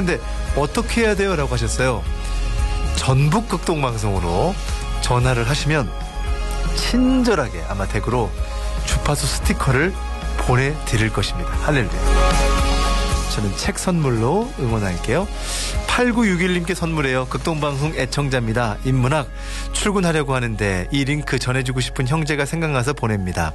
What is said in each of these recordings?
근데 어떻게 해야 돼요? 라고 하셨어요. 전북 극동방송으로 전화를 하시면 친절하게 아마 댁으로 주파수 스티커를 보내드릴 것입니다. 할렐루야. 저는 책 선물로 응원할게요. 8961님께 선물해요. 극동방송 애청자입니다. 인문학 출근하려고 하는데 이 링크 전해주고 싶은 형제가 생각나서 보냅니다.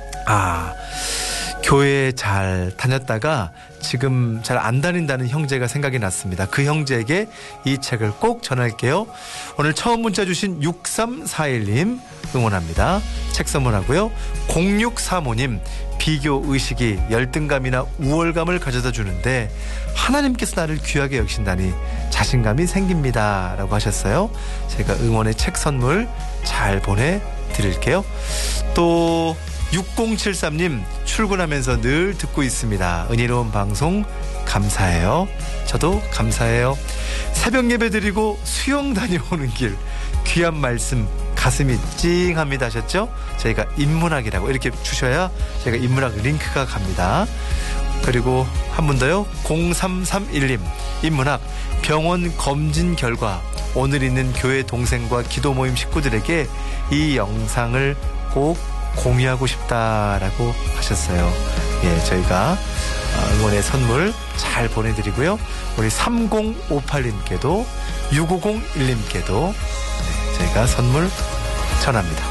교회에 잘 다녔다가 지금 잘 안 다닌다는 형제가 생각이 났습니다. 그 형제에게 이 책을 꼭 전할게요. 오늘 처음 문자 주신 6341님 응원합니다. 책 선물하고요. 0635님 비교의식이 열등감이나 우월감을 가져다 주는데 하나님께서 나를 귀하게 여기신다니 자신감이 생깁니다. 라고 하셨어요. 제가 응원의 책 선물 잘 보내드릴게요. 또 6073님 출근하면서 늘 듣고 있습니다. 은혜로운 방송 감사해요. 저도 감사해요. 새벽 예배 드리고 수영 다녀오는 길 귀한 말씀 가슴이 찡합니다 하셨죠? 저희가 인문학이라고 이렇게 주셔야 저희가 인문학 링크가 갑니다. 그리고 한 분 더요. 0331님 인문학 병원 검진 결과 오늘 있는 교회 동생과 기도 모임 식구들에게 이 영상을 꼭 공유하고 싶다라고 하셨어요. 예, 저희가 응원의 선물 잘 보내드리고요. 우리 3058님께도 6501님께도 저희가 선물 전합니다.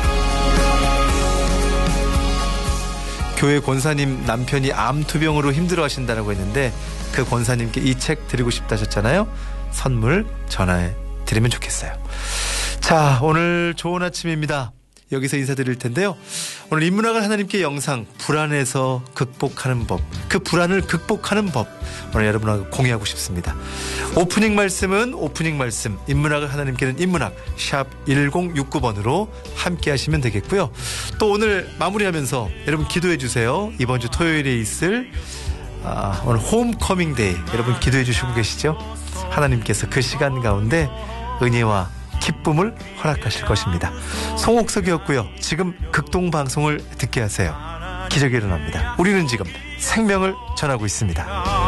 교회 권사님 남편이 암투병으로 힘들어하신다고 했는데 그 권사님께 이 책 드리고 싶다 하셨잖아요. 선물 전해드리면 좋겠어요. 자, 오늘 좋은 아침입니다. 여기서 인사드릴 텐데요. 오늘 인문학을 하나님께 영상 불안에서 극복하는 법, 그 불안을 극복하는 법 오늘 여러분하고 공유하고 싶습니다. 오프닝 말씀은 오프닝 말씀, 인문학을 하나님께는 인문학 샵 1069번으로 함께 하시면 되겠고요. 또 오늘 마무리하면서 여러분 기도해 주세요. 이번 주 토요일에 있을 오늘 홈커밍 데이 여러분 기도해 주시고 계시죠? 하나님께서 그 시간 가운데 은혜와 기쁨을 허락하실 것입니다. 송옥석이었고요. 지금 극동방송을 듣게 하세요. 기적이 일어납니다. 우리는 지금 생명을 전하고 있습니다.